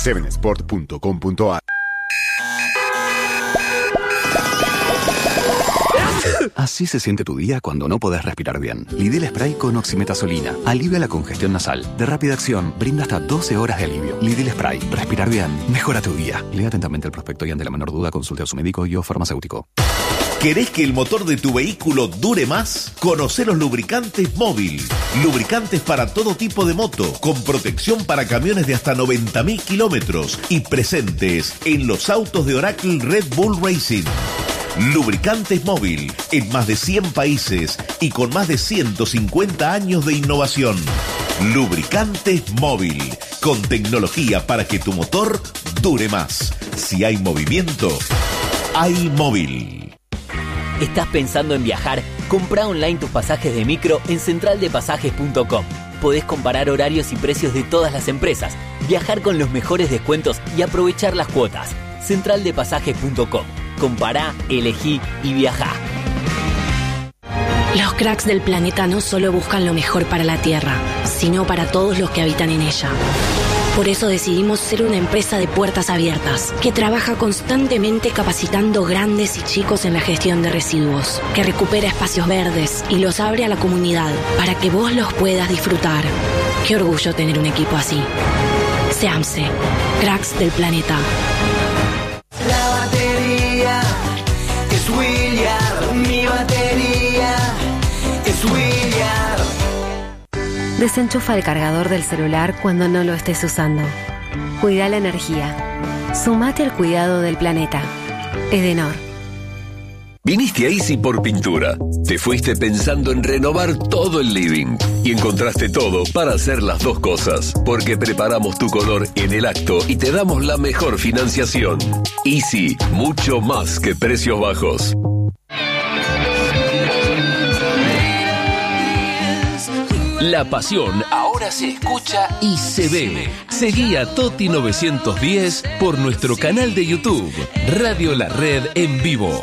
7sport.com.ar. Así se siente tu día cuando no podés respirar bien. Lidl Spray con oximetazolina alivia la congestión nasal. De rápida acción, brinda hasta 12 horas de alivio. Lidl Spray. Respirar bien. Mejora tu día. Lea atentamente el prospecto y ante la menor duda consulte a su médico y o farmacéutico. ¿Querés que el motor de tu vehículo dure más? Conocé los lubricantes Móvil. Lubricantes para todo tipo de moto, con protección para camiones de hasta 90.000 kilómetros y presentes en los autos de Oracle Red Bull Racing. Lubricantes Móvil, en más de 100 países y con más de 150 años de innovación. Lubricantes Móvil, con tecnología para que tu motor dure más. Si hay movimiento, hay móvil. ¿Estás pensando en viajar? Compra online tus pasajes de micro en centraldepasajes.com. Podés comparar horarios y precios de todas las empresas, viajar con los mejores descuentos y aprovechar las cuotas. Centraldepasajes.com. Compará, elegí y viajá. Los cracks del planeta no solo buscan lo mejor para la Tierra, sino para todos los que habitan en ella. Por eso decidimos ser una empresa de puertas abiertas, que trabaja constantemente capacitando grandes y chicos en la gestión de residuos, que recupera espacios verdes y los abre a la comunidad para que vos los puedas disfrutar. Qué orgullo tener un equipo así. SEAMSE, cracks del planeta. La batería es William, mi batería es William. Desenchufa el cargador del celular cuando no lo estés usando. Cuida la energía. Sumate al cuidado del planeta. Edenor. Viniste a Easy por Pintura. Te fuiste pensando en renovar todo el living y encontraste todo para hacer las dos cosas, porque preparamos tu color en el acto y te damos la mejor financiación. Easy, mucho más que precios bajos. La pasión ahora se escucha y se ve. Seguí a Toti 910 por nuestro canal de YouTube, Radio La Red en vivo.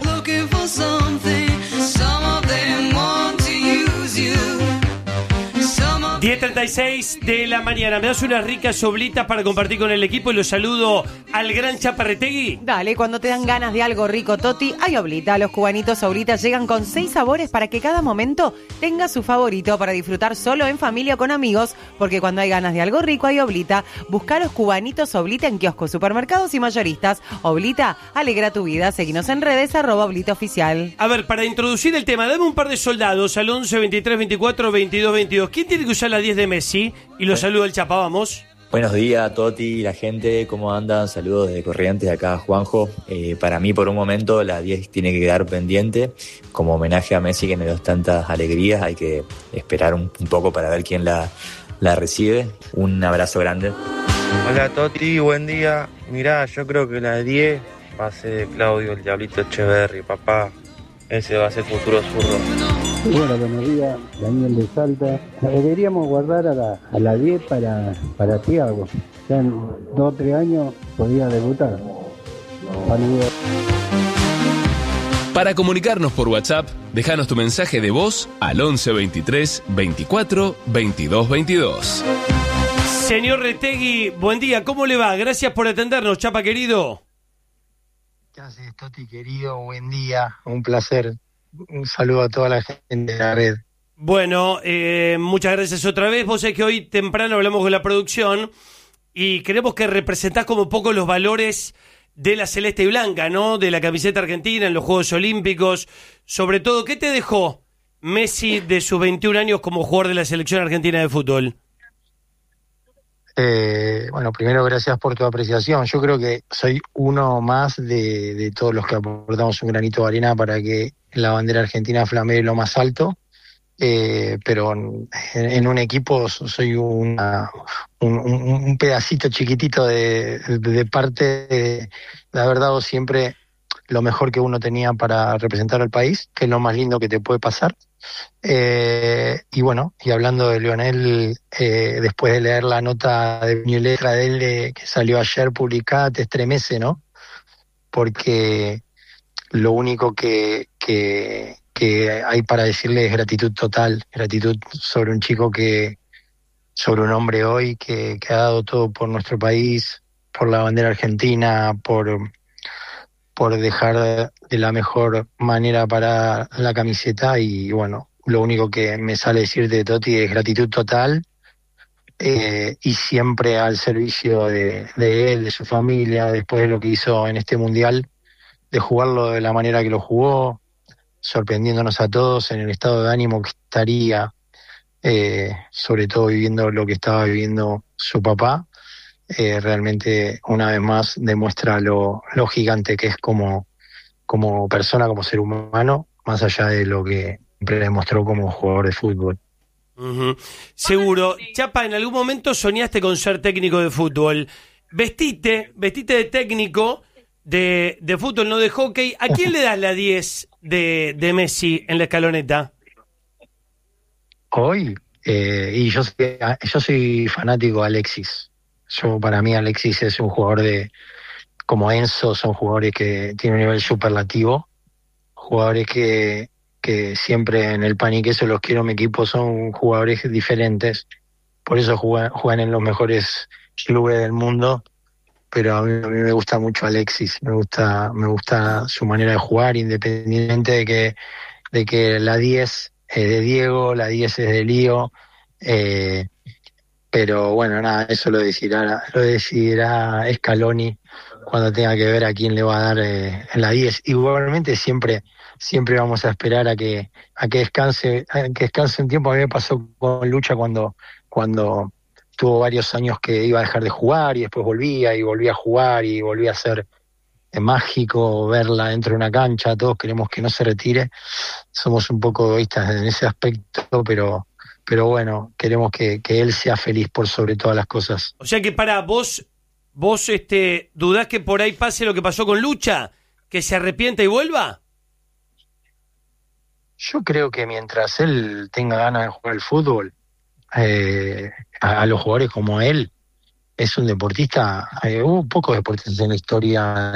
10:36 de la mañana. ¿Me das unas ricas oblitas para compartir con el equipo? Y los saludo al gran Chaparretegui. Dale, cuando te dan ganas de algo rico, Toti, hay oblita. Los cubanitos oblitas llegan con 6 sabores para que cada momento tenga su favorito para disfrutar solo en familia o con amigos, porque cuando hay ganas de algo rico hay oblita. Busca los cubanitos oblita en kioscos, supermercados y mayoristas. Oblita, alegra tu vida. Seguinos en redes, @oblitaoficial. A ver, para introducir el tema, dame un par de soldados al 11 23 24 22 22. ¿Quién tiene que usar la 10 de Messi? Y lo saludo al Chapa, vamos. Buenos días, Toti, la gente, ¿cómo andan? Saludos desde Corrientes, acá Juanjo. Para mí, por un momento, la 10 tiene que quedar pendiente. Como homenaje a Messi, que nos dio tantas alegrías, hay que esperar un poco para ver quién la recibe. Un abrazo grande. Hola, Toti, buen día. Mirá, yo creo que la 10 va a ser Claudio, el Diablito Echeverri, papá. Ese va a ser futuro zurdo. Bueno, buenos días, Daniel de Salta. Deberíamos guardar a la 10 para Thiago. Ya en 2 o 3 años podía debutar. Saludos. Para comunicarnos por WhatsApp, déjanos tu mensaje de voz al 11 23 24 22 22. Señor Retegui, buen día, ¿cómo le va? Gracias por atendernos, Chapa querido. ¿Qué haces, Toti querido? Buen día, un placer. Un saludo a toda la gente de la red. Bueno, muchas gracias otra vez. Vos sabés que hoy temprano hablamos con la producción y creemos que representás como un poco los valores de la celeste y blanca, ¿no? De la camiseta argentina en los Juegos Olímpicos. Sobre todo, ¿qué te dejó Messi de sus 21 años como jugador de la selección argentina de fútbol? Bueno, primero gracias por tu apreciación. Yo creo que soy uno más de todos los que aportamos un granito de arena para que la bandera argentina flamee lo más alto, pero en un equipo soy un pedacito chiquitito de parte de haber dado siempre lo mejor que uno tenía para representar al país, que es lo más lindo que te puede pasar. Y bueno, y hablando de Lionel, después de leer la nota de puño y letra de él que salió ayer publicada, te estremece, ¿no? Porque lo único que hay para decirle es gratitud total, gratitud sobre un chico sobre un hombre hoy que ha dado todo por nuestro país, la bandera argentina, por dejar de la mejor manera para la camiseta. Y bueno, lo único que me sale decirte, Toti, es gratitud total, y siempre al servicio de él, de su familia, después de lo que hizo en este mundial, de jugarlo de la manera que lo jugó, sorprendiéndonos a todos en el estado de ánimo que estaría, sobre todo viviendo lo que estaba viviendo su papá. Realmente una vez más demuestra lo gigante que es como persona, como ser humano, más allá de lo que siempre demostró como jugador de fútbol. Uh-huh. Seguro. Chapa, ¿en algún momento soñaste con ser técnico de fútbol? Vestite de técnico de fútbol, no de hockey. ¿A quién le das la 10 de Messi en la escaloneta? Hoy, y yo soy fanático de Alexis. Para mí Alexis es un jugador como Enzo, son jugadores que tienen un nivel superlativo, jugadores que siempre en el pan y queso los quiero en mi equipo, son jugadores diferentes, por eso juegan en los mejores clubes del mundo, pero a mí me gusta mucho Alexis, me gusta su manera de jugar, independientemente de que la 10 es de Diego, la 10 es de Lío, pero bueno, nada, eso lo decidirá Scaloni cuando tenga que ver a quién le va a dar en la 10. Igualmente siempre vamos a esperar a que descanse un tiempo. A mí me pasó con Lucha cuando tuvo varios años que iba a dejar de jugar y después volvía a jugar y volvía a ser mágico verla dentro de una cancha. Todos queremos que no se retire, somos un poco egoístas en ese aspecto, pero bueno, queremos que él sea feliz por sobre todas las cosas. O sea que para vos ¿dudás que por ahí pase lo que pasó con Lucha? ¿Que se arrepienta y vuelva? Yo creo que mientras él tenga ganas de jugar al fútbol, a los jugadores como él, es un deportista. Hubo pocos deportistas en la historia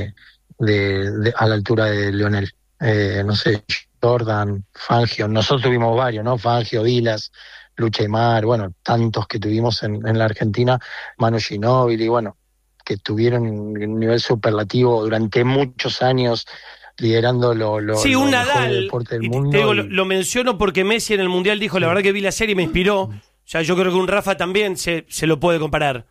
a la altura de Lionel. No sé, Jordan, Fangio, nosotros tuvimos varios, ¿no? Fangio, Vilas, Lucha Aymar, bueno, tantos que tuvimos en la Argentina, Manu Ginóbili, bueno, que tuvieron un nivel superlativo durante muchos años, liderando sí, un Nadal, deporte del mundo. Te digo, lo menciono porque Messi en el Mundial dijo, la verdad que vi la serie y me inspiró. O sea, yo creo que un Rafa también se lo puede comparar.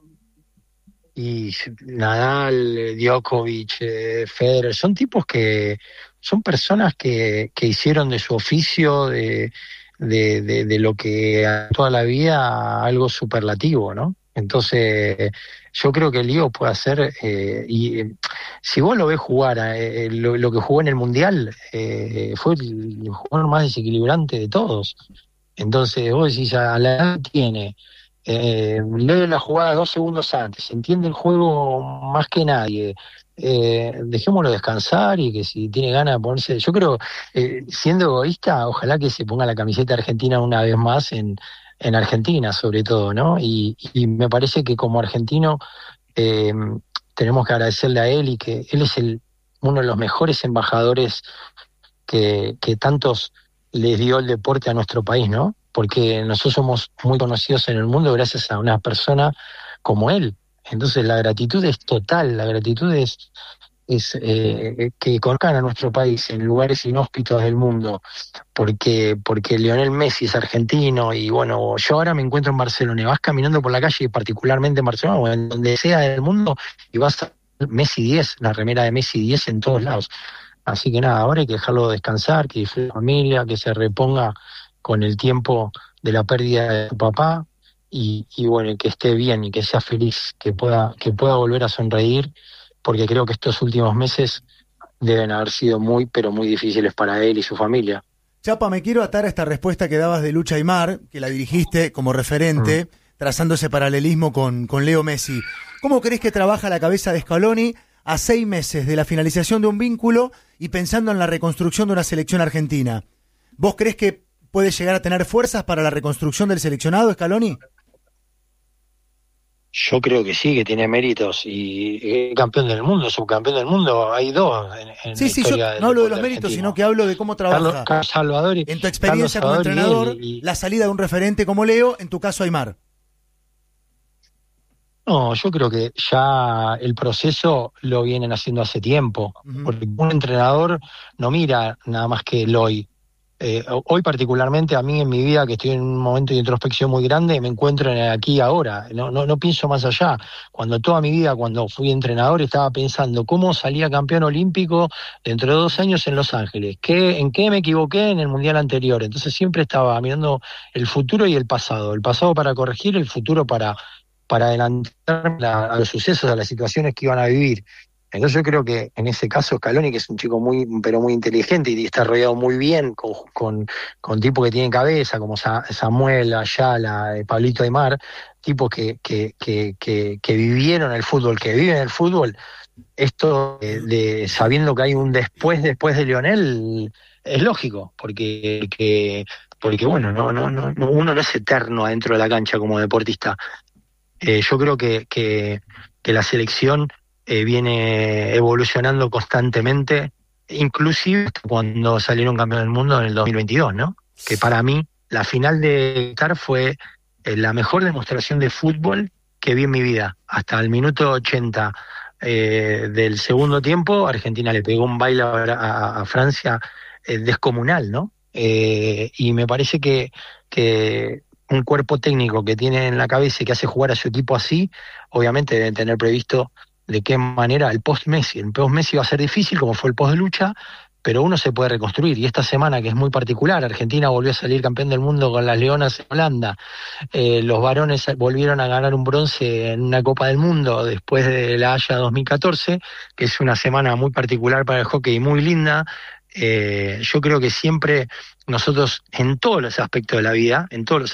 Y Nadal, Djokovic, Federer, son tipos son personas que hicieron de su oficio, de lo que toda la vida, algo superlativo, ¿no? Entonces, yo creo que el Lío puede hacer, y si vos lo ves jugar, lo que jugó en el Mundial, fue el jugador más desequilibrante de todos. Entonces, vos decís, a la edad tiene, lee la jugada 2 segundos antes, entiende el juego más que nadie. Dejémoslo descansar y que si tiene ganas de ponerse, yo creo, siendo egoísta, ojalá que se ponga la camiseta argentina una vez más en Argentina, sobre todo, ¿no? Y me parece que como argentino tenemos que agradecerle a él, y que él es uno de los mejores embajadores que tantos les dio el deporte a nuestro país, ¿no? Porque nosotros somos muy conocidos en el mundo gracias a una persona como él. Entonces la gratitud es total, la gratitud es que conozcan a nuestro país en lugares inhóspitos del mundo, porque Lionel Messi es argentino, y bueno, yo ahora me encuentro en Barcelona y vas caminando por la calle, particularmente en Barcelona o en donde sea del mundo, y vas a Messi 10, la remera de Messi 10 en todos lados. Así que nada, ahora hay que dejarlo descansar, que disfrute la familia, que se reponga con el tiempo de la pérdida de su papá, y bueno, que esté bien y que sea feliz, que pueda volver a sonreír, porque creo que estos últimos meses deben haber sido muy, pero muy difíciles para él y su familia. Chapa, me quiero atar a esta respuesta que dabas de Lucha Aymar, que la dirigiste como referente, trazando ese paralelismo con Leo Messi. ¿Cómo crees que trabaja la cabeza de Scaloni a 6 meses de la finalización de un vínculo y pensando en la reconstrucción de una selección argentina? ¿Vos crees que puede llegar a tener fuerzas para la reconstrucción del seleccionado, Scaloni? Yo creo que sí, que tiene méritos, y campeón del mundo, subcampeón del mundo, hay 2 en sí, la historia. Yo no hablo de los méritos, sino que hablo de cómo trabaja Carlos Salvador, en tu experiencia como entrenador, la salida de un referente como Leo, en tu caso Aymar. No, yo creo que ya el proceso lo vienen haciendo hace tiempo, porque un entrenador no mira nada más que el hoy. Hoy particularmente a mí en mi vida, que estoy en un momento de introspección muy grande, me encuentro en el aquí y ahora, no pienso más allá. Cuando toda mi vida, cuando fui entrenador, estaba pensando cómo salía campeón olímpico dentro de 2 años en Los Ángeles, en qué me equivoqué en el mundial anterior. Entonces siempre estaba mirando el futuro y el pasado para corregir, el futuro para adelantar a los sucesos, a las situaciones que iban a vivir. Entonces yo creo que en ese caso Scaloni, que es un chico muy inteligente y está rodeado muy bien con tipos que tienen cabeza, como Samuel, Ayala, Pablito Aimar, tipos que vivieron el fútbol, que viven el fútbol, esto sabiendo que hay un después de Lionel, es lógico, porque bueno, uno no es eterno adentro de la cancha como deportista. Yo creo que la selección viene evolucionando constantemente, inclusive cuando salieron campeón del mundo en el 2022, ¿no? Que para mí la final de Qatar fue la mejor demostración de fútbol que vi en mi vida. Hasta el minuto 80 del segundo tiempo, Argentina le pegó un baile a Francia descomunal, ¿no? Y me parece que un cuerpo técnico que tiene en la cabeza y que hace jugar a su equipo así, obviamente deben tener previsto de qué manera el post-Messi va a ser difícil, como fue el post-lucha, pero uno se puede reconstruir. Y esta semana, que es muy particular, Argentina volvió a salir campeón del mundo con las Leonas en Holanda. Los varones volvieron a ganar un bronce en una Copa del Mundo después de la Haya 2014, que es una semana muy particular para el hockey y muy linda. Yo creo que siempre nosotros, en todos los aspectos de la vida,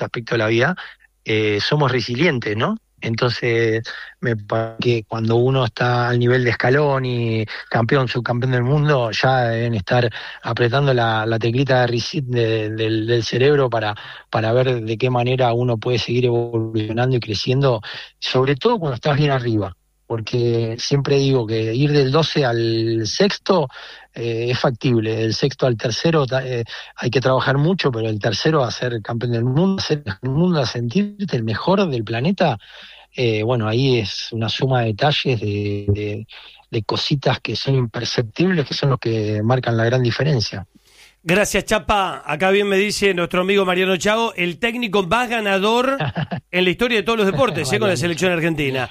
somos resilientes, ¿no? Entonces, me parece que cuando uno está al nivel de Scaloni, campeón, subcampeón del mundo, ya deben estar apretando la teclita de reset del cerebro para ver de qué manera uno puede seguir evolucionando y creciendo, sobre todo cuando estás bien arriba. Porque siempre digo que ir del 12 al sexto es factible, del sexto al tercero hay que trabajar mucho, pero el tercero a ser campeón del mundo, a sentirte el mejor del planeta, bueno, ahí es una suma de detalles, de cositas que son imperceptibles, que son los que marcan la gran diferencia. Gracias, Chapa. Acá bien me dice nuestro amigo Mariano Chago, el técnico más ganador en la historia de todos los deportes, con la selección argentina,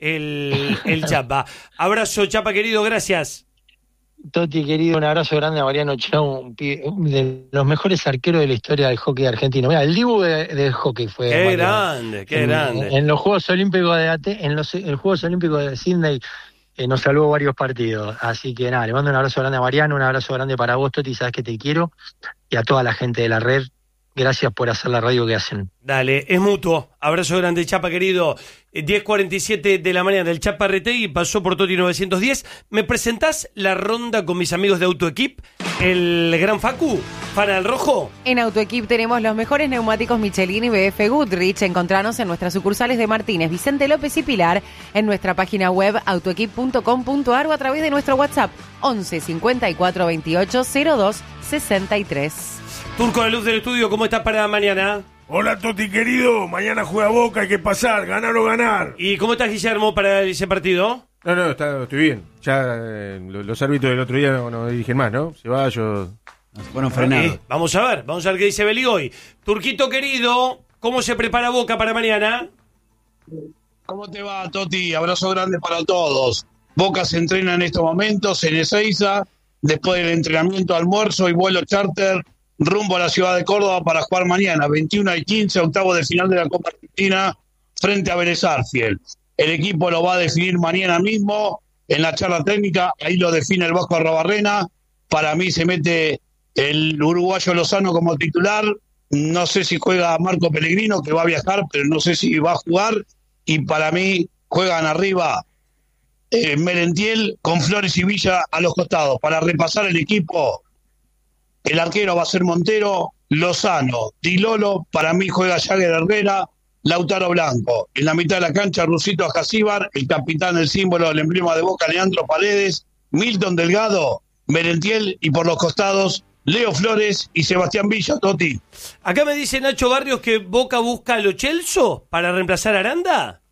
el Chapa. Abrazo, Chapa, querido, gracias. Toti, querido, un abrazo grande a Mariano Chago, de los mejores arqueros de la historia del hockey argentino. Mira, el dibu del hockey fue Qué Mariano. grande. En los Juegos Olímpicos en los Juegos Olímpicos de Sydney, nos salvó varios partidos, así que nada, le mando un abrazo grande a Mariano, un abrazo grande para vos, Toti, sabes que te quiero, y a toda la gente de la red, gracias por hacer la radio que hacen. Dale, es mutuo, abrazo grande, Chapa, querido. 10:47 de la mañana, el Chapa Retegui pasó por Toti 910. ¿Me presentás la ronda con mis amigos de AutoEquip? El Gran Facu, para el rojo. En AutoEquip tenemos los mejores neumáticos Michelin y BF Goodrich. Encontranos en nuestras sucursales de Martínez, Vicente López y Pilar, en nuestra página web autoequip.com.ar o a través de nuestro WhatsApp 11 54 28 02 63. Turco de Luz del Estudio, ¿cómo estás para mañana? Hola, Toti, querido. Mañana juega Boca, hay que pasar, ganar o ganar. ¿Y cómo estás, Guillermo, para ese partido? No, estoy bien. Ya los árbitros del otro día no dirigen más, ¿no? Ceballos. Fueron frenados. Vamos a ver qué dice Beli hoy. Turquito querido, ¿cómo se prepara Boca para mañana? ¿Cómo te va, Toti? Abrazo grande para todos. Boca se entrena en estos momentos en Ezeiza, después del entrenamiento, almuerzo y vuelo charter rumbo a la ciudad de Córdoba para jugar mañana, 21:15, octavo de final de la Copa Argentina, frente a Vélez Sarsfield. El equipo lo va a definir mañana mismo en la charla técnica, ahí lo define el Vasco Arrobarrena. Para mí se mete el uruguayo Lozano como titular, no sé si juega Marco Pellegrino, que va a viajar, pero no sé si va a jugar, y para mí juegan arriba Merentiel con Flores y Villa a los costados. Para repasar el equipo, el arquero va a ser Montero, Lozano, Dilolo, para mí juega Jagger Herrera, Lautaro Blanco. En la mitad de la cancha, Rusito Ajacíbar, el capitán, el símbolo, el emblema de Boca, Leandro Paredes, Milton Delgado, Merentiel, y por los costados, Leo Flores y Sebastián Villa, Toti. Acá me dice Nacho Barrios que Boca busca a Lo Celso para reemplazar a Aranda.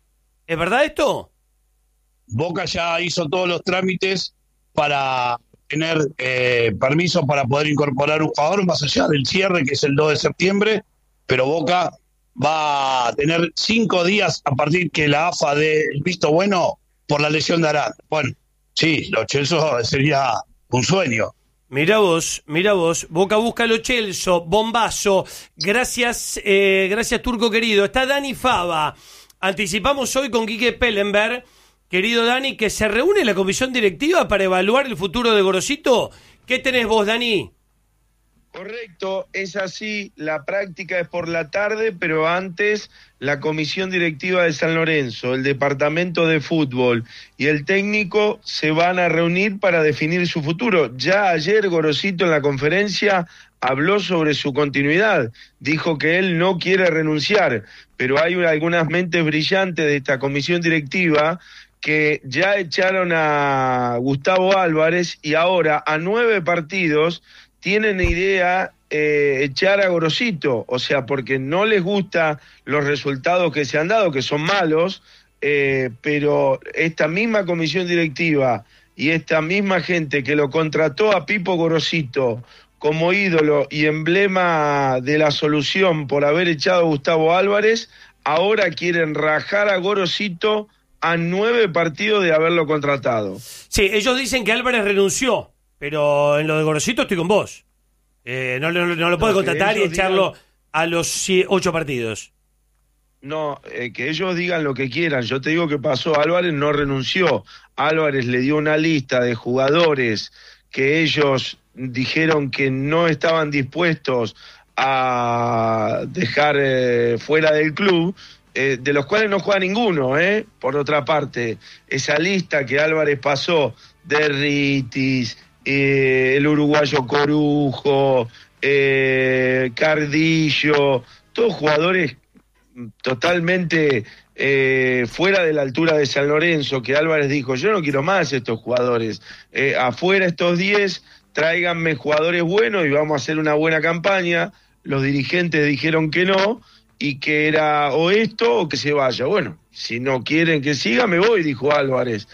¿Es verdad esto? Boca ya hizo todos los trámites para tener permiso para poder incorporar un jugador más allá del cierre, que es el 2 de septiembre, pero Boca va a tener 5 días a partir que la AFA dé el visto bueno por la lesión de Arán. Bueno, sí, Lo Celso sería un sueño. Mira vos, Boca busca Lo Celso, bombazo, gracias Turco querido. Está Dani Fava, anticipamos hoy con Quique Pellenberg, querido Dani, que se reúne la comisión directiva para evaluar el futuro de Gorosito. ¿Qué tenés vos, Dani? Correcto, es así, la práctica es por la tarde, pero antes la comisión directiva de San Lorenzo, el departamento de fútbol y el técnico se van a reunir para definir su futuro. Ya ayer Gorosito en la conferencia habló sobre su continuidad, dijo que él no quiere renunciar, pero hay algunas mentes brillantes de esta comisión directiva que ya echaron a Gustavo Álvarez y ahora a 9 partidos tienen idea echar a Gorosito, o sea, porque no les gustan los resultados que se han dado, que son malos, pero esta misma comisión directiva y esta misma gente que lo contrató a Pipo Gorosito como ídolo y emblema de la solución por haber echado a Gustavo Álvarez, ahora quieren rajar a Gorosito a 9 partidos de haberlo contratado. Sí, ellos dicen que Álvarez renunció, pero en lo de Gorosito estoy con vos. No lo puede contratar y echarlo a los 8 partidos. No, que ellos digan lo que quieran. Yo te digo que pasó, Álvarez no renunció. Álvarez le dio una lista de jugadores que ellos dijeron que no estaban dispuestos a dejar fuera del club, de los cuales no juega ninguno, por otra parte. Esa lista que Álvarez pasó, de Ritis, el uruguayo Corujo, Cardillo, todos jugadores totalmente fuera de la altura de San Lorenzo, que Álvarez dijo, yo no quiero más estos jugadores, afuera estos 10, tráiganme jugadores buenos y vamos a hacer una buena campaña. Los dirigentes dijeron que no, y que era o esto o que se vaya. Bueno, si no quieren que siga, me voy, dijo Álvarez.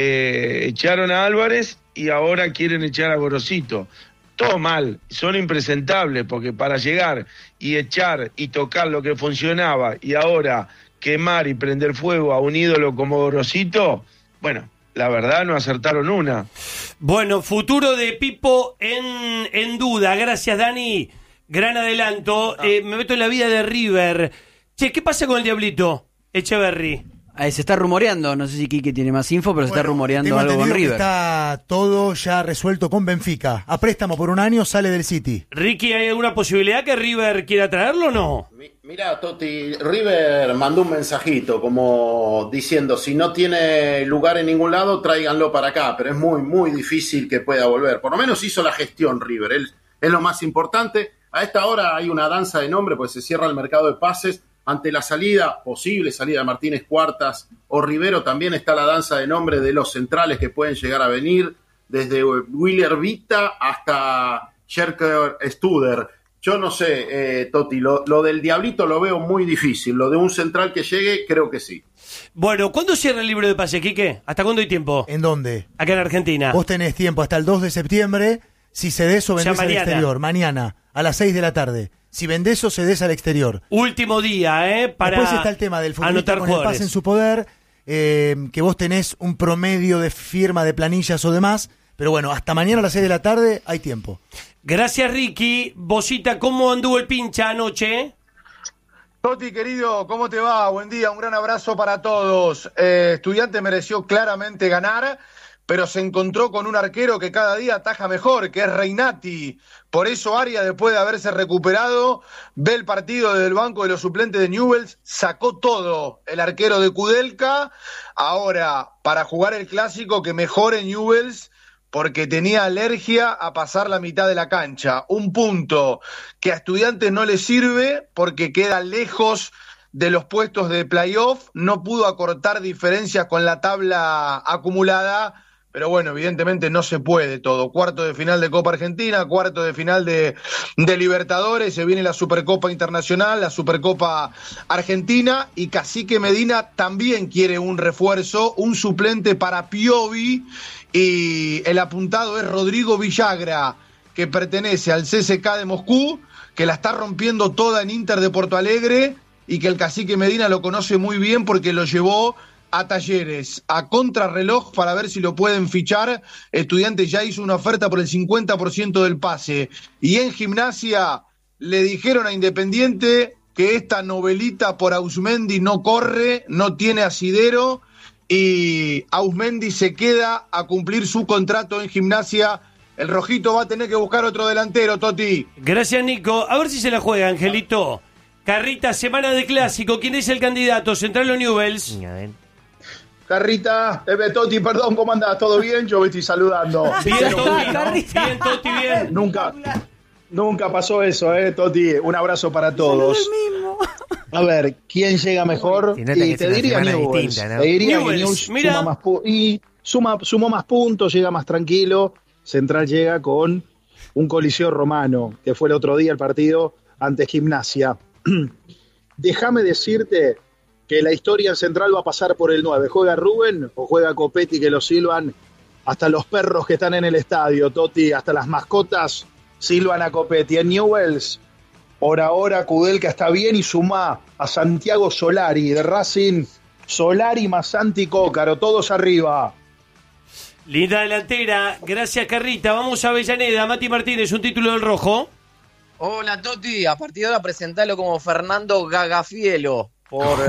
Echaron a Álvarez y ahora quieren echar a Gorosito. Todo mal, son impresentables, porque para llegar y echar y tocar lo que funcionaba y ahora quemar y prender fuego a un ídolo como Gorosito, bueno, la verdad no acertaron una. Bueno, futuro de Pipo en duda. Gracias, Dani. Gran adelanto. Me meto en la vida de River. Che, ¿qué pasa con el Diablito Echeverri? Se está rumoreando, no sé si Quique tiene más info, pero se está rumoreando algo con River. Está todo ya resuelto con Benfica. A préstamo por 1 año, sale del City. Ricky, ¿hay alguna posibilidad que River quiera traerlo o no? Mirá, Toti, River mandó un mensajito como diciendo, si no tiene lugar en ningún lado, tráiganlo para acá, pero es muy, muy difícil que pueda volver. Por lo menos hizo la gestión River, es lo más importante. A esta hora hay una danza de nombre, pues se cierra el mercado de pases. Ante la posible salida de Martínez Cuartas o Rivero, también está la danza de nombre de los centrales que pueden llegar a venir, desde Willer Vita hasta Scherker Studer. Yo no sé, Toti, lo del Diablito lo veo muy difícil. Lo de un central que llegue, creo que sí. Bueno, ¿cuándo cierra el libro de pase, Quique? ¿Hasta cuándo hay tiempo? ¿En dónde? Acá en Argentina. Vos tenés tiempo hasta el 2 de septiembre. Si cedés o vendés al exterior, mañana a las 6 de la tarde. Si vendés o cedés al exterior. Último día, para Después está el tema del futbolista con el pase en su poder, que vos tenés un promedio de firma de planillas o demás, pero bueno, hasta mañana a las 6 de la tarde hay tiempo. Gracias, Ricky. Bosita, ¿cómo anduvo el pincha anoche? Toti, querido, ¿cómo te va? Buen día, un gran abrazo para todos. Estudiante mereció claramente ganar, pero se encontró con un arquero que cada día ataja mejor, que es Reinati. Por eso Arias, después de haberse recuperado, ve el partido desde el banco de los suplentes de Newell's, sacó todo el arquero de Kudelka. Ahora, para jugar el clásico, que mejore Newell's, porque tenía alergia a pasar la mitad de la cancha. Un punto que a Estudiantes no le sirve porque queda lejos de los puestos de playoff, no pudo acortar diferencias con la tabla acumulada, pero bueno, evidentemente no se puede todo. Cuarto de final de Copa Argentina, cuarto de final de Libertadores, se viene la Supercopa Internacional, la Supercopa Argentina, y Cacique Medina también quiere un refuerzo, un suplente para Piovi, y el apuntado es Rodrigo Villagra, que pertenece al CSKA de Moscú, que la está rompiendo toda en Inter de Porto Alegre, y que el Cacique Medina lo conoce muy bien porque lo llevó a Talleres, a contrarreloj, para ver si lo pueden fichar. Estudiantes ya hizo una oferta por el 50% del pase. Y en Gimnasia le dijeron a Independiente que esta novelita por Auzmendi no corre, no tiene asidero, y Auzmendi se queda a cumplir su contrato en Gimnasia. El rojito va a tener que buscar otro delantero, Toti. Gracias, Nico. A ver si se la juega, Angelito. Carrita, semana de clásico. ¿Quién es el candidato? ¿Central o Newell's? Carrita, Toti, perdón, ¿cómo andás? ¿Todo bien? Yo me estoy saludando. Bien, Toti, bien, Toti, bien. Nunca pasó eso, Toti. Un abrazo para todos. A ver, ¿quién llega mejor? Si no te y te diría Newell's. ¿no? Te diría que Newell's suma más puntos, llega más tranquilo. Central llega con un Coliseo Romano, que fue el otro día el partido ante Gimnasia. Déjame decirte que la historia en Central va a pasar por el 9. ¿Juega Rubén o juega Copetti, que lo silban? Hasta los perros que están en el estadio, Toti, hasta las mascotas silban a Copetti. En Newell's, por ahora Kudelka está bien, y suma a Santiago Solari de Racing. Solari más Santi Cócaro, todos arriba. Linda delantera, gracias, Carrita. Vamos a Avellaneda. Mati Martínez, un título del rojo. Hola, Toti. A partir de ahora presentalo como Fernando Gagafielo. No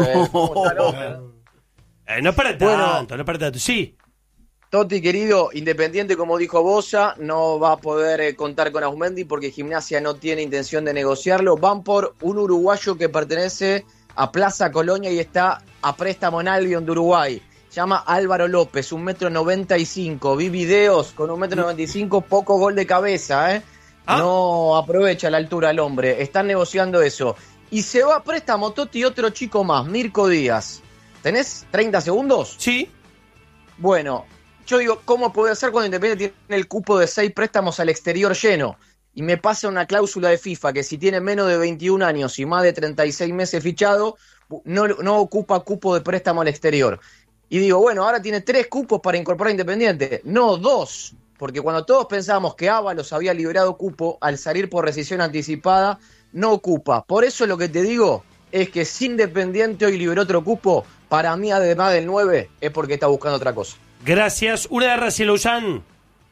es para tanto, no es para tanto. Sí. Toti, querido, Independiente, como dijo Boya, no va a poder contar con Auzmendi porque Gimnasia no tiene intención de negociarlo. Van por un uruguayo que pertenece a Plaza Colonia y está a préstamo en Albion de Uruguay. Llama Álvaro López, 1,95 m. Vi videos con 1,95 m, poco gol de cabeza, No aprovecha la altura el hombre. Están negociando eso. Y se va a préstamo, Toti, otro chico más, Mirko Díaz. ¿Tenés 30 segundos? Sí. Bueno, yo digo, ¿cómo puede ser cuando Independiente tiene el cupo de 6 préstamos al exterior lleno? Y me pasa una cláusula de FIFA que si tiene menos de 21 años y más de 36 meses fichado, no ocupa cupo de préstamo al exterior. Y digo, bueno, ahora tiene 3 cupos para incorporar a Independiente. No, 2. Porque cuando todos pensábamos que Ábalos había liberado cupo, al salir por rescisión anticipada, no ocupa. Por eso lo que te digo es que si Independiente hoy liberó otro cupo, para mí, además del 9, es porque está buscando otra cosa. Gracias. Una de Raciel Ollán.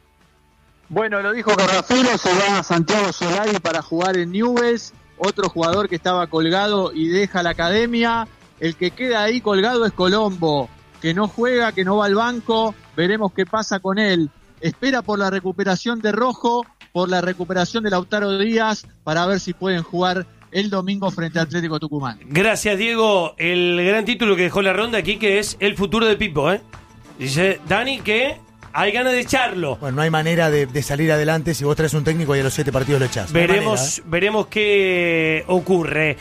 Bueno, lo dijo Carrafero, se va a Santiago Solari para jugar en Newell's. Otro jugador que estaba colgado y deja la academia. El que queda ahí colgado es Colombo, que no juega, que no va al banco. Veremos qué pasa con él. Espera por la recuperación de Rojo, por la recuperación de Lautaro Díaz, para ver si pueden jugar el domingo frente a Atlético Tucumán. Gracias, Diego. El gran título que dejó la ronda aquí, que es el futuro de Pipo, Dice Dani que hay ganas de echarlo. Bueno, no hay manera de salir adelante si vos traes un técnico y a los 7 partidos lo echás. Veremos qué ocurre.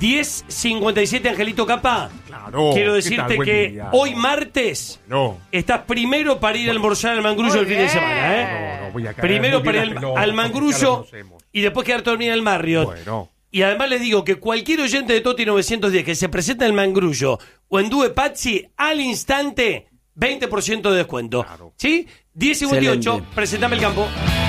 10:57, Angelito Capa. Claro. Quiero decirte que hoy martes estás primero para ir a almorzar al Mangrullo el fin de semana, No, voy a caer. Primero para ir al Mangrullo y después quedarte a dormir en el Marriott. Bueno. Y además les digo que cualquier oyente de Toti 910 que se presenta en el Mangrullo o en Due Pazzi, al instante 20% de descuento. Claro. ¿Sí? 10:58, presentame el campo.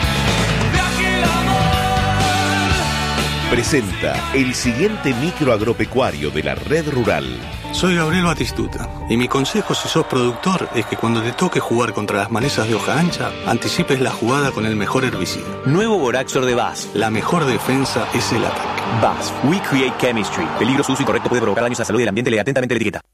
Presenta el siguiente micro agropecuario de la Red Rural. Soy Gabriel Batistuta y mi consejo si sos productor es que cuando te toque jugar contra las malezas de hoja ancha, anticipes la jugada con el mejor herbicida. Nuevo Boraxor de BASF. La mejor defensa es el ataque. BASF, We Create Chemistry. Peligro, su uso incorrecto puede provocar daños a la salud y al ambiente. Lea atentamente la etiqueta.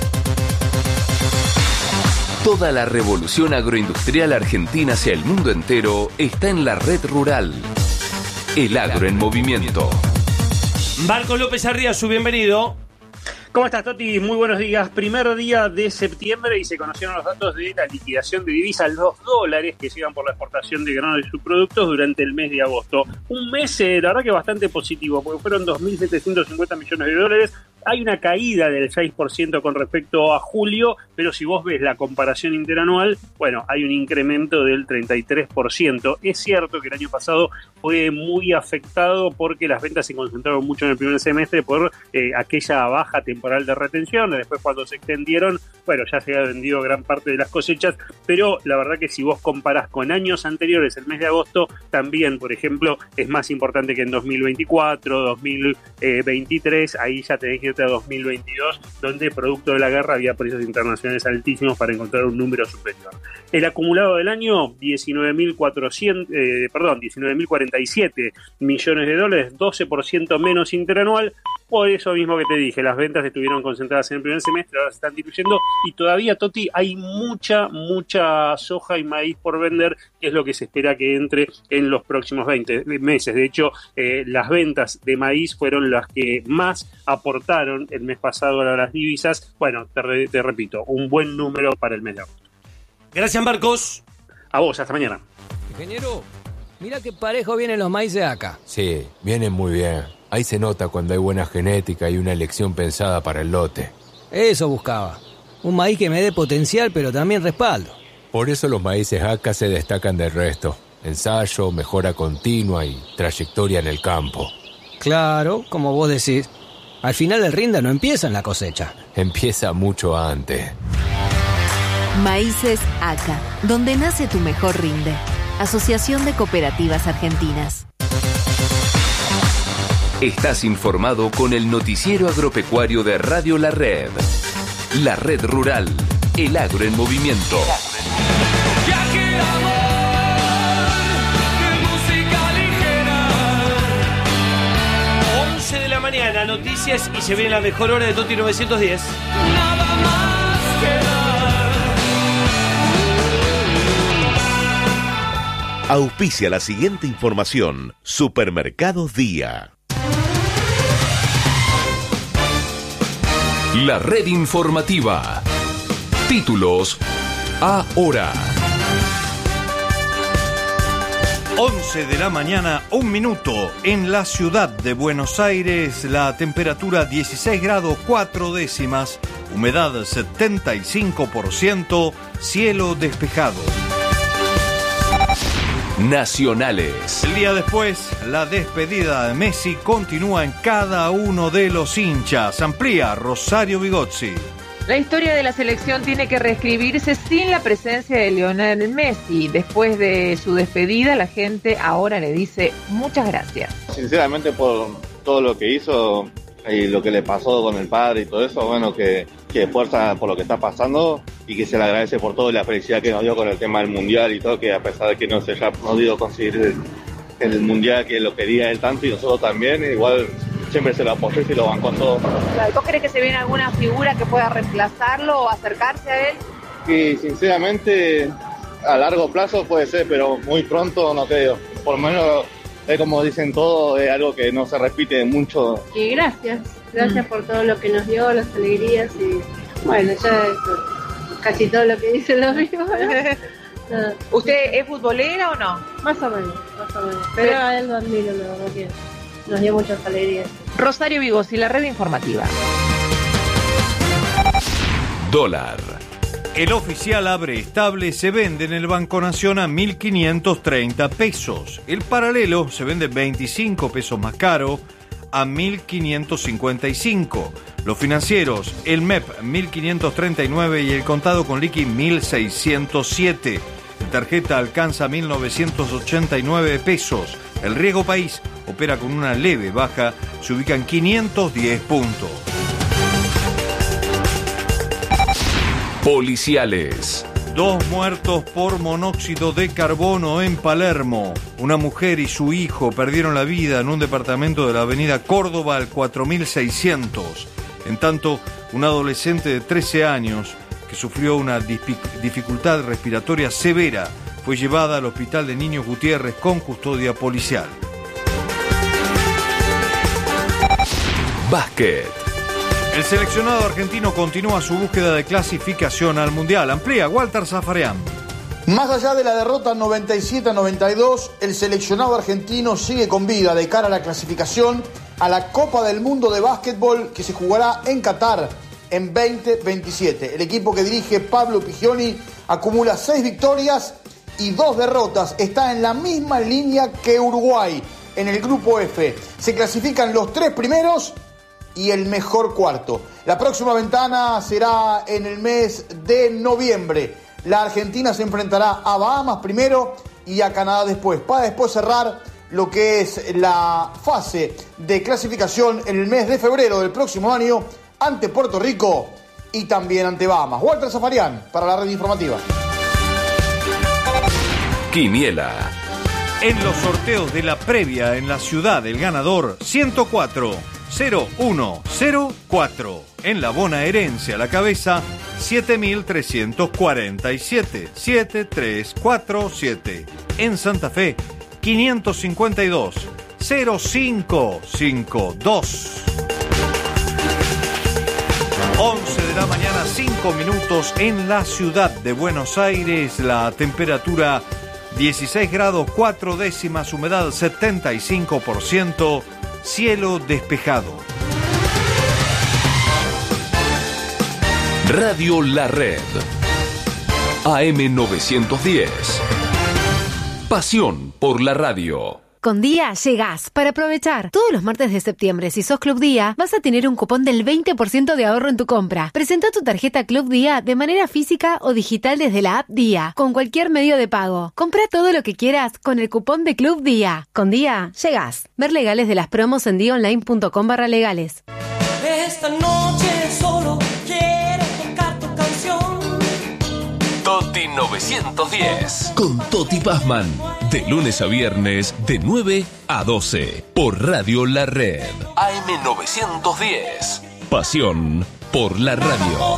Toda la revolución agroindustrial argentina hacia el mundo entero está en la Red Rural. El agro en movimiento. Marco López Arriazu, bienvenido. ¿Cómo estás, Toti? Muy buenos días. Primer día de septiembre y se conocieron los datos de la liquidación de divisas, los dólares que llegan por la exportación de granos y subproductos durante el mes de agosto. Un mes, la verdad que bastante positivo, porque fueron 2.750 millones de dólares, Hay una caída del 6% con respecto a julio, pero si vos ves la comparación interanual, bueno, hay un incremento del 33%. Es cierto que el año pasado fue muy afectado porque las ventas se concentraron mucho en el primer semestre por aquella baja temporal de retención. Después, cuando se extendieron, bueno, ya se había vendido gran parte de las cosechas, pero la verdad que si vos comparás con años anteriores, el mes de agosto también, por ejemplo, es más importante que en 2024, 2023, ahí ya tenés que irte a 2022, donde producto de la guerra había precios internacionales altísimos para encontrar un número superior. El acumulado del año, 19.047 millones de dólares, 12% menos interanual. Por eso mismo que te dije, las ventas estuvieron concentradas en el primer semestre, ahora se están diluyendo y todavía, Toti, hay mucha soja y maíz por vender, que es lo que se espera que entre en los próximos 20 meses. De hecho, las ventas de maíz fueron las que más aportaron el mes pasado a las divisas. Bueno, te repito, un buen número para el mes de agosto. Gracias, Marcos. A vos, hasta mañana. Ingeniero, mira qué parejo vienen los maíces acá. Sí, vienen muy bien. Ahí se nota cuando hay buena genética y una elección pensada para el lote. Eso buscaba. Un maíz que me dé potencial, pero también respaldo. Por eso los maíces acá se destacan del resto. Ensayo, mejora continua y trayectoria en el campo. Claro, como vos decís. Al final el rinde no empieza en la cosecha. Empieza mucho antes. Maíces ACA, donde nace tu mejor rinde. Asociación de Cooperativas Argentinas. Estás informado con el noticiero agropecuario de Radio La Red. La Red Rural, el agro en movimiento. De la mañana, noticias y se viene la mejor hora de Toti 910. Nada más que dar. Auspicia la siguiente información. Supermercados Día. La red informativa. Títulos ahora. 11 de la mañana, 1 minuto. En la ciudad de Buenos Aires, la temperatura 16 grados 4 décimas, humedad 75%, cielo despejado. Nacionales. El día después, la despedida de Messi continúa en cada uno de los hinchas. Amplía Rosario Bigozzi. La historia de la selección tiene que reescribirse sin la presencia de Lionel Messi. Después de su despedida, la gente ahora le dice muchas gracias. Sinceramente, por todo lo que hizo y lo que le pasó con el padre y todo eso, bueno, que fuerza por lo que está pasando y que se le agradece por todo y la felicidad que nos dio con el tema del Mundial y todo, que a pesar de que no se haya podido conseguir el Mundial que lo quería él tanto y nosotros también, igual siempre se lo apoyó y se lo bancó en todo. ¿Vos crees que se viene alguna figura que pueda reemplazarlo o acercarse a él? Y sinceramente, a largo plazo puede ser, pero muy pronto no creo. Por lo menos, es como dicen todos, es algo que no se repite mucho. Y gracias por todo lo que nos dio, las alegrías y bueno, ya casi todo lo que dicen los vivos. ¿Usted es futbolera o no? Más o menos. Pero a él lo admiro, la verdad que nos dio muchas alegrías. Rosario Bigozzi, la red informativa. Dólar. El oficial abre estable, se vende en el Banco Nación a 1.530 pesos. El paralelo se vende 25 pesos más caro a 1.555. Los financieros, el MEP 1.539 y el contado con liqui 1.607. La tarjeta alcanza 1.989 pesos. El riesgo país opera con una leve baja, se ubica en 510 puntos. Policiales. 2 muertos por monóxido de carbono en Palermo. Una mujer y su hijo perdieron la vida en un departamento de la avenida Córdoba al 4600. En tanto, un adolescente de 13 años que sufrió una dificultad respiratoria severa fue llevada al Hospital de Niños Gutiérrez con custodia policial. Básquet. El seleccionado argentino continúa su búsqueda de clasificación al Mundial. Amplía Walter Zafarian. Más allá de la derrota 97-92, el seleccionado argentino sigue con vida de cara a la clasificación a la Copa del Mundo de Básquetbol que se jugará en Qatar en 2027. El equipo que dirige Pablo Pigioni acumula 6 victorias y 2 derrotas. Está en la misma línea que Uruguay en el grupo F. Se clasifican los 3 primeros y el mejor cuarto. La próxima ventana será en el mes de noviembre. La Argentina se enfrentará a Bahamas primero y a Canadá después, para después cerrar lo que es la fase de clasificación en el mes de febrero del próximo año ante Puerto Rico y también ante Bahamas. Walter Zafarian para la red informativa. Quiniela. En los sorteos de la previa en la ciudad, el ganador 104-0104. En la bonaerense a la cabeza 7.347. 7347. En Santa Fe 552-0552. 11 de la mañana, 5 minutos en la ciudad de Buenos Aires. La temperatura 16 grados 4 décimas, humedad 75%, cielo despejado. Radio La Red. AM910. Pasión por la radio. Con Día llegás para aprovechar. Todos los martes de septiembre, si sos Club Día, vas a tener un cupón del 20% de ahorro en tu compra. Presenta tu tarjeta Club Día de manera física o digital desde la app Día, con cualquier medio de pago. Compra todo lo que quieras con el cupón de Club Día. Con Día llegás. Ver legales de las promos en diaonline.com/legales. Esta noche solo quiero tocar tu canción. Toti 910. Con Toti Pazman. De lunes a viernes, de 9 a 12. Por Radio La Red. AM910. Pasión por la radio.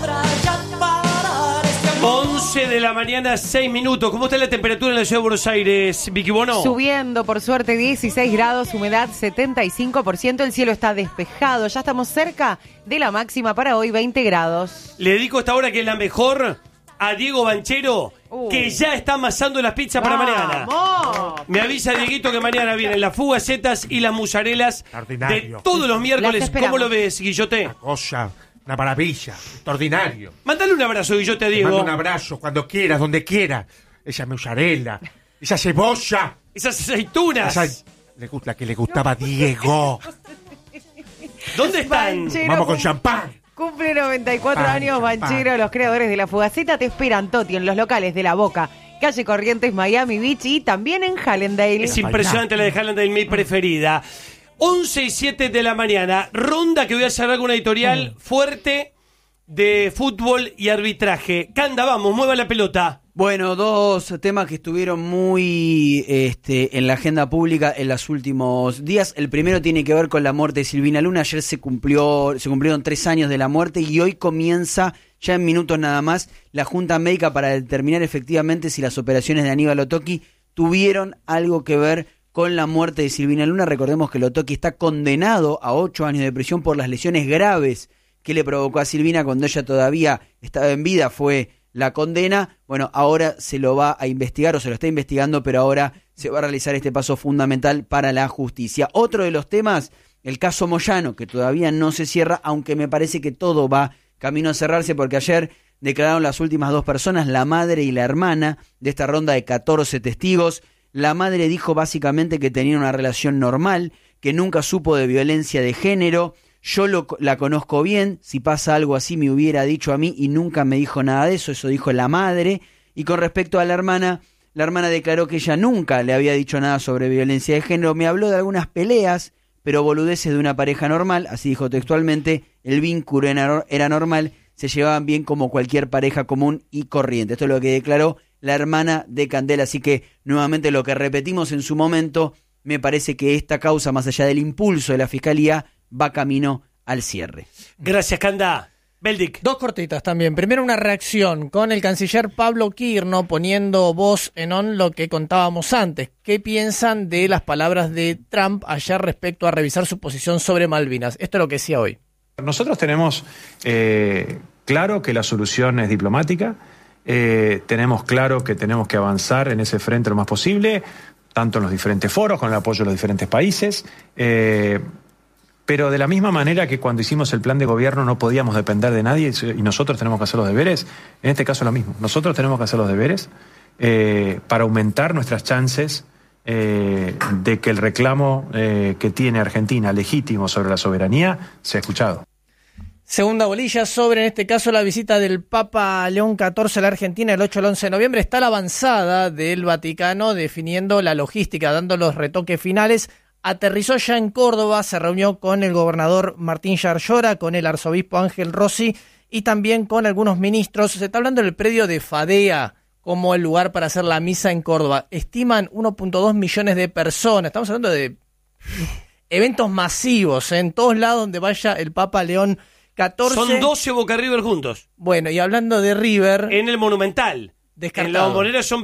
11 de la mañana, 6 minutos. ¿Cómo está la temperatura en la ciudad de Buenos Aires, Vicky Bono? Subiendo, por suerte, 16 grados, humedad 75%. El cielo está despejado. Ya estamos cerca de la máxima para hoy, 20 grados. Le dedico esta hora que es la mejor a Diego Banchero, que ya está amasando las pizzas para mañana. Me avisa Dieguito que mañana vienen las fugacetas y las musarelas de todos los miércoles. ¿Cómo lo ves, Guillote? Una cosa, una maravilla, extraordinario. Mándale un abrazo, Guillote, a Diego. Te mando un abrazo cuando quieras, donde quieras. Esa musarela, esa cebolla. Esas aceitunas. La que le gustaba a Diego. ¿Dónde están? Banchero, Vamos con champán. Cumple 94 años Banchero, los creadores de la Fugaceta te esperan, Toti, en los locales de La Boca, calle Corrientes, Miami Beach y también en Hallandale. Es impresionante la de Hallandale, mi preferida. 11 y 7 de la mañana, ronda que voy a cerrar con una editorial fuerte de fútbol y arbitraje. Canda, vamos, mueva la pelota. Bueno, dos temas que estuvieron muy en la agenda pública en los últimos días. El primero tiene que ver con la muerte de Silvina Luna. Ayer se cumplieron 3 años de la muerte y hoy comienza, ya en minutos nada más, la Junta Médica para determinar efectivamente si las operaciones de Aníbal Otoki tuvieron algo que ver con la muerte de Silvina Luna. Recordemos que Otoki está condenado a 8 años de prisión por las lesiones graves que le provocó a Silvina cuando ella todavía estaba en vida, fue la condena. Bueno, ahora se lo va a investigar o se lo está investigando, pero ahora se va a realizar este paso fundamental para la justicia. Otro de los temas, el caso Moyano, que todavía no se cierra, aunque me parece que todo va camino a cerrarse, porque ayer declararon las últimas 2 personas, la madre y la hermana de esta ronda de 14 testigos. La madre dijo básicamente que tenía una relación normal, que nunca supo de violencia de género. Yo la conozco bien, si pasa algo así me hubiera dicho a mí y nunca me dijo nada de eso, eso dijo la madre. Y con respecto a la hermana declaró que ella nunca le había dicho nada sobre violencia de género. Me habló de algunas peleas, pero boludeces de una pareja normal, así dijo textualmente, el vínculo era normal, se llevaban bien como cualquier pareja común y corriente. Esto es lo que declaró la hermana de Candela, así que nuevamente lo que repetimos en su momento, me parece que esta causa, más allá del impulso de la Fiscalía, va camino al cierre. Gracias, Canda. Beldic. 2 cortitas también. Primero, una reacción con el canciller Pablo Quirno poniendo voz en on lo que contábamos antes. ¿Qué piensan de las palabras de Trump ayer respecto a revisar su posición sobre Malvinas? Esto es lo que decía hoy. Nosotros tenemos claro que la solución es diplomática. Tenemos claro que tenemos que avanzar en ese frente lo más posible, tanto en los diferentes foros, con el apoyo de los diferentes países. Pero de la misma manera que cuando hicimos el plan de gobierno no podíamos depender de nadie y nosotros tenemos que hacer los deberes, en este caso lo mismo. Nosotros tenemos que hacer los deberes para aumentar nuestras chances de que el reclamo que tiene Argentina legítimo sobre la soberanía sea escuchado. Segunda bolilla sobre, en este caso, la visita del Papa León XIV a la Argentina el 8 al 11 de noviembre. Está la avanzada del Vaticano definiendo la logística, dando los retoques finales. Aterrizó ya en Córdoba, se reunió con el gobernador Martín Yarlora, con el arzobispo Ángel Rossi y también con algunos ministros. Se está hablando del predio de Fadea como el lugar para hacer la misa en Córdoba. Estiman 1.2 millones de personas. Estamos hablando de eventos masivos en todos lados donde vaya el Papa León XIV. Son 12 Boca River juntos. Bueno, y hablando de River... En el Monumental. Descartado. En la Bombonera son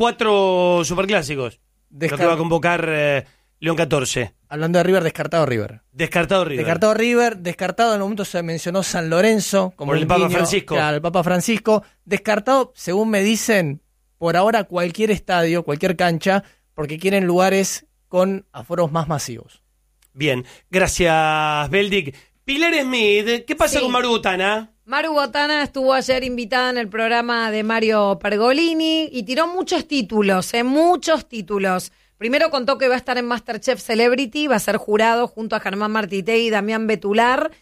24 superclásicos. Lo que va a convocar León XIV. Hablando de River, descartado River. Descartado River. Descartado River, descartado en el momento se mencionó San Lorenzo. Como por el Papa Francisco. Claro, el Papa Francisco. Descartado, según me dicen, por ahora cualquier estadio, cualquier cancha, porque quieren lugares con aforos más masivos. Bien, gracias, Beldic. Pilar Smith, ¿qué pasa con Maru Botana? Maru Botana estuvo ayer invitada en el programa de Mario Pergolini y tiró muchos títulos, muchos títulos. Primero contó que va a estar en MasterChef Celebrity, va a ser jurado junto a Germán Martitei y Damián Betular.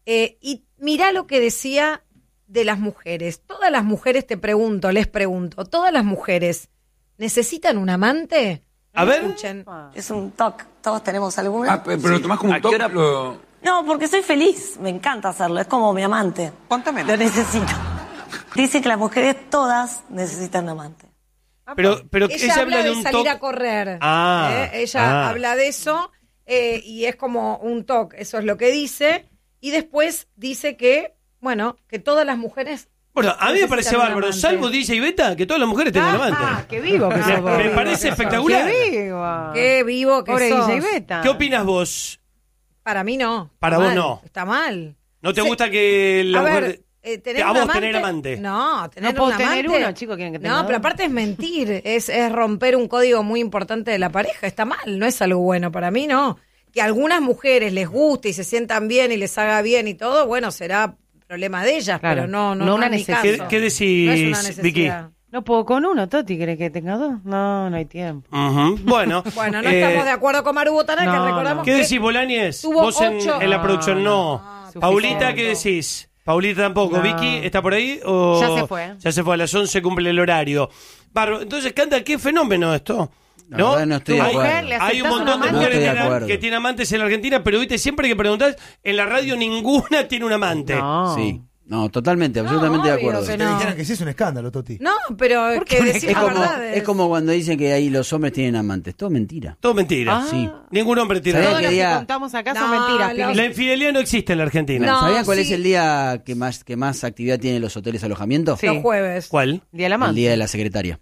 Y mirá lo que decía de las mujeres. Todas las mujeres, les pregunto, ¿todas las mujeres necesitan un amante? A ver. Escuchen. Es un toque, todos tenemos alguna. Pero lo tomás como un toque. No, porque soy feliz, me encanta hacerlo, es como mi amante. Cuéntame. Lo necesito. Dice que las mujeres todas necesitan un amante. Pero ella habla de salir a correr. Ella habla de eso y es como un toque, eso es lo que dice. Y después dice que, bueno, que todas las mujeres... Bueno, a mí me parece bárbaro, salvo DJ Beta, que todas las mujeres tengan amante. ¡Qué vivo que sos vos! Me parece espectacular. ¡Qué vivo que Pobre sos! DJ Beta. ¿Qué opinas vos? Para mí no. Para vos no. Está mal. ¿No te gusta que la mujer... ¿tener a un vos amante? tener amante? No, tener no puedo un amante. tener uno, chicos, quieren que tenga No, pero dos. aparte es mentir, es romper un código muy importante de la pareja. Está mal, no es algo bueno. Para mí no. Que a algunas mujeres les guste y se sientan bien y les haga bien y todo, bueno, será problema de ellas, Claro. pero no una es mi necesidad. caso. ¿Qué decís, No es una necesidad. Vicky? No puedo con uno, Toti, ¿querés que tenga dos? No, no hay tiempo. Bueno. Bueno, no estamos de acuerdo con Maru Botana, que recordamos ¿Qué que decís, Bolañez? tuvo Vos en 8. la producción no. Paulita, ¿qué decís? Paulita tampoco. No. ¿Vicky está por ahí? ¿O Ya se fue. Ya se fue, a las 11 cumple el horario. Bárbaro. Entonces, Canta, ¿qué fenómeno esto? La verdad no estoy de acuerdo. Hay un montón de No mujeres estoy de acuerdo. que tienen amantes en la Argentina, pero viste, siempre que preguntás, en la radio ninguna tiene un amante. Sí. No, totalmente, absolutamente de obvio acuerdo. que Te dijeran que sí es un escándalo, Toti. No, pero que decir Es la como, verdad. es como cuando dicen que ahí los hombres tienen amantes. Todo mentira. Todo mentira. Sí. Ningún hombre tiene ¿Sabés amante. qué día- Contamos acá son No, mentiras, lo- Pili. La infidelidad no existe en la Argentina. ¿Sabían cuál sí. es el día que más actividad tienen los hoteles alojamiento? Sí. Los jueves. ¿Cuál? Día de la El amante. día de la secretaria.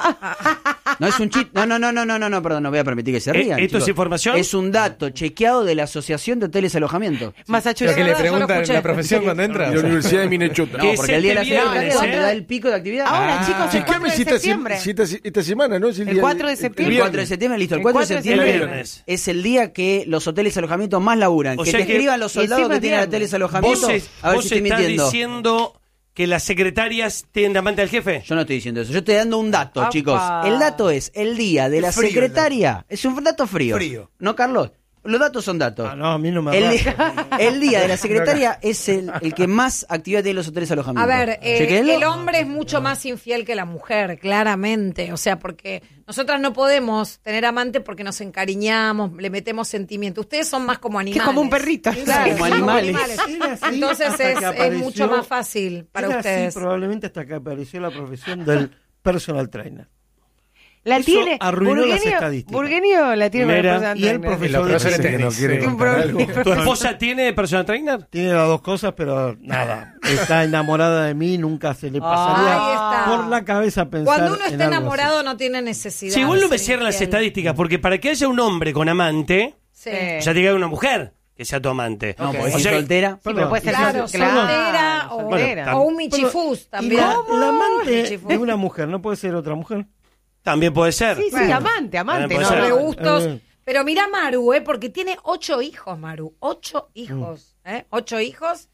No es un chiste. No, perdón, no voy a permitir que se rían. ¿Esto es chicos. información? Es un dato chequeado de la Asociación de Hoteles Alojamiento. Massachusetts. ¿Pero que le Yo lo preguntan escuché. la profesión cuando entra? La Universidad de Minnesota. No, porque el día de la secretaria es cuando da el pico de actividad. Ahora, chicos, el 4 de septiembre. Esta semana, ¿no? Es El 4 de septiembre. El 4 de septiembre, listo. El El 4 de 4 de septiembre septiembre. es el día que los hoteles alojamiento más laburan. O Que sea te que- escriban los soldados encima que es tienen viernes. hoteles alojamiento. Vos, A ver vos si estoy estás mintiendo. diciendo que las secretarias tienen de amante al jefe. Yo no estoy diciendo eso. Yo estoy dando un dato, Apa. chicos. El dato es el día de la Es frío el secretaria. Es un dato frío. Frío. ¿No, Carlos? Los datos son datos. No, a mí no me El día de la secretaria es el que más actividad tiene en los hoteles A alojamiento. ver, Chequéenlo. el hombre es mucho más infiel que la mujer, claramente. O sea, porque nosotras no podemos tener amante porque nos encariñamos, le metemos sentimiento. Ustedes son más como animales. Que es como un perrito. Claro, Como son animales. Era así Entonces hasta que es apareció- mucho más fácil para Era ustedes. así probablemente hasta que apareció la profesión del personal trainer. La Eso tiene. arruinó las estadísticas. Burgueño la tiene Mira, para Y el el profesor de profesores tenis. no quieren Un contar algo. problema. ¿Tu esposa tiene personal trainer? Tiene las dos cosas, pero nada. Está enamorada de mí, nunca se le pasaría Ahí está. por la cabeza pensar Cuando uno en está algo enamorado no tiene necesidad. Si igual no de me ser cierran las infiel. estadísticas, porque para que haya un hombre con amante, Sí. ya tiene que haber una mujer que sea tu amante. No, porque O si sea, soltera. Sí, pero puede ser Claro, soltera o, soltera. o un michifús así. también. Y el amante Michifús. de una mujer no puede ser otra mujer. también puede ser. Sí, sí, Bueno. amante, Puede No, ser. de gustos. Pero mirá Maru, porque tiene 8 hijos, Maru. 8 hijos, 8 hijos.